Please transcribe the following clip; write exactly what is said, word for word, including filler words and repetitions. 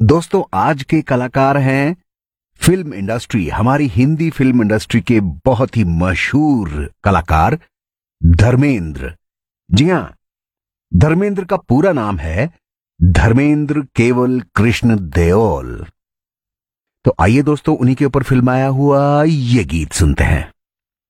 दोस्तों आज के कलाकार हैं फिल्म इंडस्ट्री, हमारी हिंदी फिल्म इंडस्ट्री के बहुत ही मशहूर कलाकार धर्मेंद्र। जी हां, धर्मेंद्र का पूरा नाम है धर्मेंद्र केवल कृष्ण देओल। तो आइए दोस्तों, उन्हीं के ऊपर फिल्माया हुआ ये गीत सुनते हैं।